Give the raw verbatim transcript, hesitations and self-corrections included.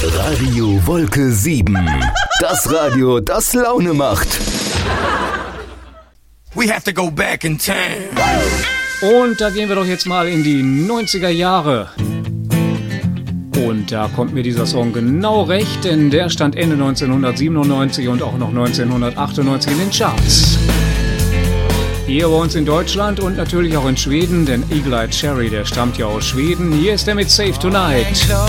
Radio Wolke sieben. Das Radio, das Laune macht. We have to go back in time. Und da gehen wir doch jetzt mal in die neunziger Jahre. Und da kommt mir dieser Song genau recht, denn der stand Ende neunzehnhundertsiebenundneunzig und auch noch neunzehnhundertachtundneunzig in den Charts. Hier bei uns in Deutschland und natürlich auch in Schweden, denn Eagle Eye Cherry, der stammt ja aus Schweden. Hier ist er mit Save Tonight.